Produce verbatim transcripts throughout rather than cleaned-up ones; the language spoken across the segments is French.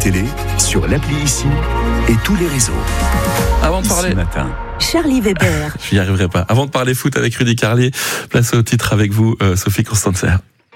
télé, sur l'appli Ici et tous les réseaux. Avant de parler... Ici matin. Charlie Weber. Je n'y arriverai pas. Avant de parler foot avec Rudy Carlier, place au titre avec vous, euh, Sophie Constanzer.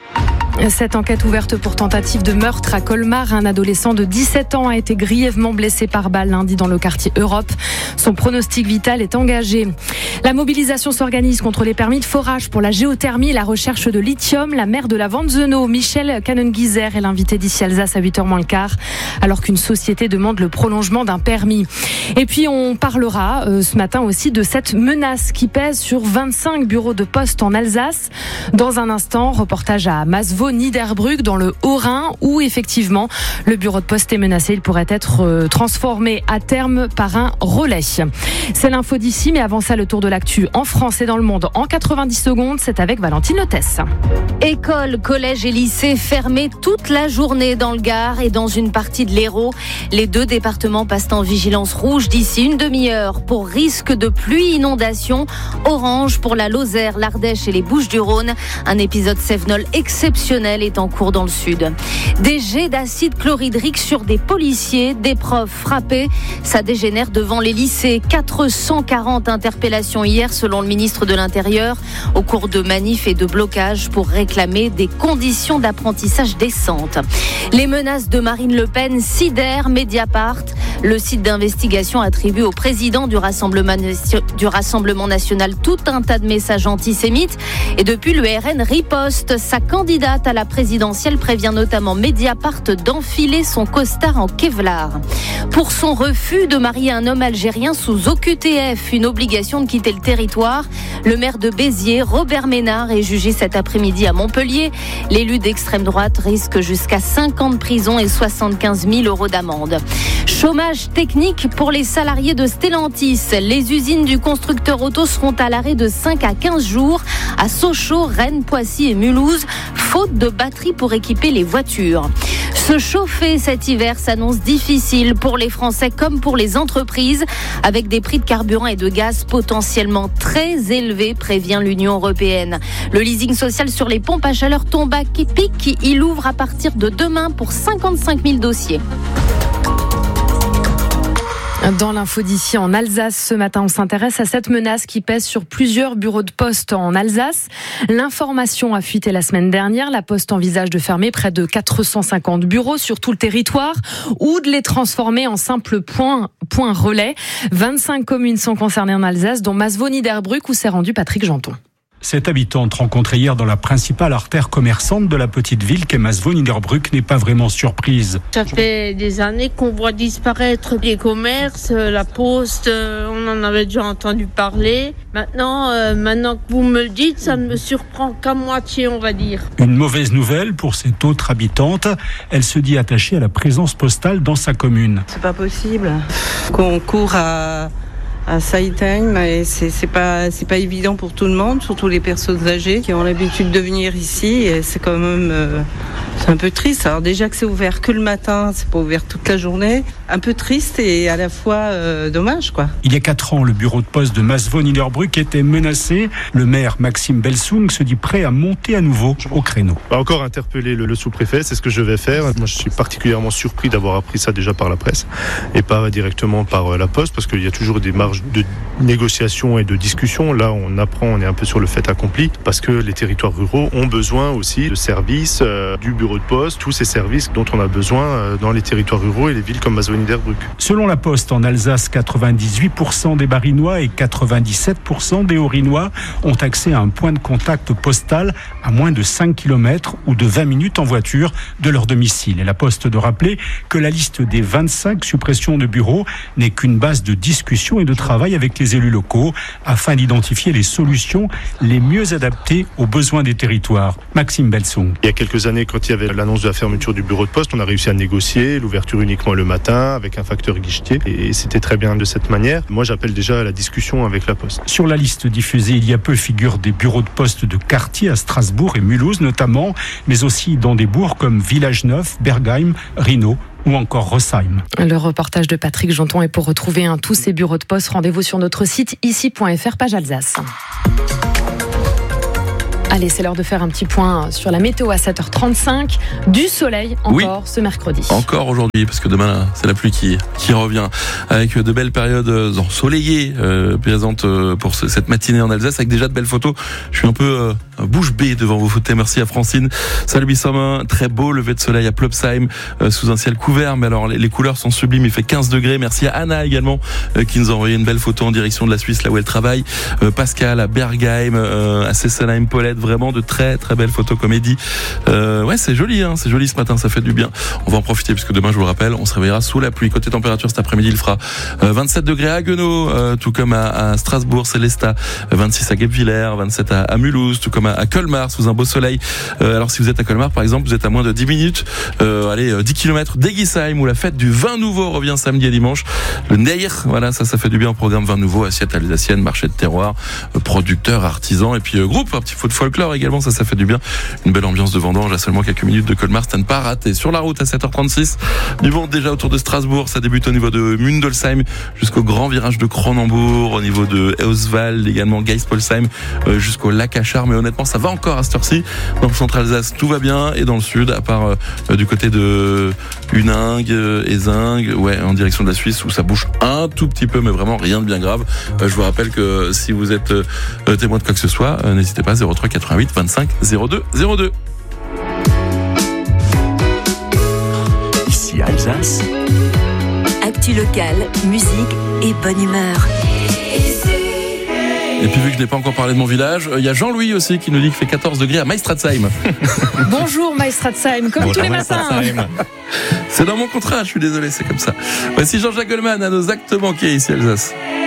Cette enquête ouverte pour tentative de meurtre à Colmar. Un adolescent de dix-sept ans a été grièvement blessé par balle lundi dans le quartier Europe. Son pronostic vital est engagé. La mobilisation s'organise contre les permis de forage pour la géothermie et la recherche de lithium. La maire de la Vanzeno, Michel Canenguizer, est l'invité d'Ici Alsace à huit heures moins le quart, alors qu'une société demande le prolongement d'un permis. Et puis on parlera euh, ce matin aussi de cette menace qui pèse sur vingt-cinq bureaux de poste en Alsace. Dans un instant, reportage à Masvo, Niederbrück, dans le Haut-Rhin, où effectivement le bureau de poste est menacé. Il pourrait être euh, transformé à terme par un relais. C'est l'info d'ici, mais avant ça, le tour de l'actu en France et dans le monde en quatre-vingt-dix secondes. C'est avec Valentine Lotès. Écoles, collèges et lycées fermés toute la journée dans le Gard et dans une partie de l'Hérault. Les deux départements passent en vigilance rouge d'ici une demi-heure pour risque de pluie, inondation. Orange pour la Lozère, l'Ardèche et les Bouches-du-Rhône. Un épisode cévenol exceptionnel est en cours dans le sud. Des jets d'acide chlorhydrique sur des policiers, des profs frappés. Ça dégénère devant les lycées. quatre cent quarante interpellations hier selon le ministre de l'Intérieur au cours de manifs et de blocages pour réclamer des conditions d'apprentissage décentes. Les menaces de Marine Le Pen sidèrent Mediapart. Le site d'investigation attribue au président du Rassemblement, du Rassemblement national tout un tas de messages antisémites. Et depuis, le R N riposte. Sa candidate à la présidentielle prévient notamment Mediapart d'enfiler son costard en Kevlar. Pour son refus de marier un homme algérien sous O Q T F, une obligation de quitter le territoire, le maire de Béziers, Robert Ménard, est jugé cet après-midi à Montpellier. L'élu d'extrême droite risque jusqu'à cinq ans de prison et soixante-quinze mille euros d'amende. Chômage technique pour les salariés de Stellantis. Les usines du constructeur auto seront à l'arrêt de cinq à quinze jours à Sochaux, Rennes, Poissy et Mulhouse, faute de batteries pour équiper les voitures. Se chauffer cet hiver s'annonce difficile pour les Français comme pour les entreprises, avec des prix de carburant et de gaz potentiellement très élevés, prévient l'Union européenne. Le leasing social sur les pompes à chaleur tombe à pic. Il ouvre à partir de demain pour cinquante-cinq mille dossiers. Dans l'info d'ici en Alsace, ce matin, on s'intéresse à cette menace qui pèse sur plusieurs bureaux de poste en Alsace. L'information a fuité la semaine dernière. La Poste envisage de fermer près de quatre cent cinquante bureaux sur tout le territoire ou de les transformer en simples points, points relais. vingt-cinq communes sont concernées en Alsace, dont Masvo, Niederbrück, où s'est rendu Patrick Janton. Cette habitante rencontrée hier dans la principale artère commerçante de la petite ville qu'est Masvo, Niederbrück, n'est pas vraiment surprise. Ça fait des années qu'on voit disparaître les commerces, la poste, on en avait déjà entendu parler. Maintenant, euh, maintenant que vous me le dites, ça ne me surprend qu'à moitié, on va dire. Une mauvaise nouvelle pour cette autre habitante. Elle se dit attachée à la présence postale dans sa commune. C'est pas possible qu'on court à... à Saitheim, et c'est, c'est pas c'est pas évident pour tout le monde, surtout les personnes âgées qui ont l'habitude de venir ici, et c'est quand même euh, c'est un peu triste. Alors déjà que c'est ouvert que le matin, c'est pas ouvert toute la journée, un peu triste et à la fois euh, dommage quoi. Il y a quatre ans, le bureau de poste de Masvo Niederbrück était menacé. Le maire Maxime Belsung se dit prêt à monter à nouveau au créneau. On va encore interpeller le, le sous-préfet, c'est ce que je vais faire. Moi je suis particulièrement surpris d'avoir appris ça déjà par la presse et pas directement par la poste, parce qu'il y a toujours des marges de négociation et de discussion. Là, on apprend, on est un peu sur le fait accompli, parce que les territoires ruraux ont besoin aussi de services, euh, du bureau de poste, tous ces services dont on a besoin euh, dans les territoires ruraux et les villes comme Masvo Niederbrück. Selon la Poste, en Alsace, quatre-vingt-dix-huit pour cent des Barinois et quatre-vingt-dix-sept pour cent des Haut-Rhinois ont accès à un point de contact postal à moins de cinq kilomètres ou de vingt minutes en voiture de leur domicile. Et la Poste de rappeler que la liste des vingt-cinq suppressions de bureaux n'est qu'une base de discussion et de travail avec les élus locaux afin d'identifier les solutions les mieux adaptées aux besoins des territoires. Maxime Belsung. Il y a quelques années, quand il y avait l'annonce de la fermeture du bureau de poste, on a réussi à négocier l'ouverture uniquement le matin avec un facteur guichetier, et c'était très bien de cette manière. Moi, j'appelle déjà à la discussion avec la Poste. Sur la liste diffusée il y a peu figurent des bureaux de poste de quartier à Strasbourg et Mulhouse notamment, mais aussi dans des bourgs comme Village-Neuf, Bergheim, Rhino ou encore Rosheim. Le reportage de Patrick Janton, et pour retrouver un, tous ces bureaux de poste, rendez-vous sur notre site ici point f r, page Alsace. Allez, c'est l'heure de faire un petit point sur la météo à sept heures trente-cinq. Du soleil encore oui. ce mercredi. Encore aujourd'hui, parce que demain, c'est la pluie qui, qui revient. Avec de belles périodes ensoleillées euh, présentes pour ce, cette matinée en Alsace, avec déjà de belles photos. Je suis un peu euh, bouche bée devant vos photos. Merci à Francine. Salut Sommin, très beau lever de soleil à Plopsheim, euh, sous un ciel couvert. Mais alors, les, les couleurs sont sublimes. Il fait quinze degrés. Merci à Anna également, euh, qui nous a envoyé une belle photo en direction de la Suisse, là où elle travaille. Euh, Pascal à Bergheim, euh, à Sessenheim, Paulette. Vraiment de très très belles photos comédie. Euh, ouais, c'est joli, hein, c'est joli ce matin, ça fait du bien. On va en profiter puisque demain, je vous rappelle, on se réveillera sous la pluie. Côté température, cet après-midi, il fera euh, vingt-sept degrés à Haguenau, euh, tout comme à, à Strasbourg, Célestat, vingt-six à Guebwiller, vingt-sept à, à Mulhouse, tout comme à, à Colmar, sous un beau soleil. Euh, alors si vous êtes à Colmar, par exemple, vous êtes à moins de dix minutes, euh, allez, euh, dix kilomètres d'Egisheim, où la fête du vin nouveau revient samedi et dimanche. Le Neir, voilà, ça, ça fait du bien au programme vin nouveau, assiette alsacienne, marché de terroir, euh, producteurs, artisans, et puis euh, groupe, un petit peu de folklore également. Ça, ça fait du bien. Une belle ambiance de vendange à seulement quelques minutes de Colmar, c'est à ne pas rater. Sur la route à sept heures trente-six, du vent déjà autour de Strasbourg. Ça débute au niveau de Mundolsheim jusqu'au grand virage de Cronenbourg, au niveau de Euswald, également Geispolsheim, euh, jusqu'au lac Achard. Mais honnêtement, ça va encore à cette heure-ci. Dans le centre Alsace, tout va bien. Et dans le sud, à part euh, du côté de Huningue, euh, Ézingue, ouais, en direction de la Suisse, où ça bouge un tout petit peu, mais vraiment rien de bien grave. Euh, je vous rappelle que si vous êtes euh, témoin de quoi que ce soit, euh, n'hésitez pas, zéro trois quatre-vingt-huit vingt-cinq zéro deux zéro deux. Ici Alsace. Actu locale, musique et bonne humeur. Et puis vu que je n'ai pas encore parlé de mon village, il y a Jean-Louis aussi qui nous dit qu'il fait quatorze degrés à Meistratzheim. Bonjour Meistratzheim, comme Bonjour tous les matins. C'est dans mon contrat, je suis désolé, c'est comme ça. Voici Jean-Jacques Goldman à nos actes manqués ici Alsace.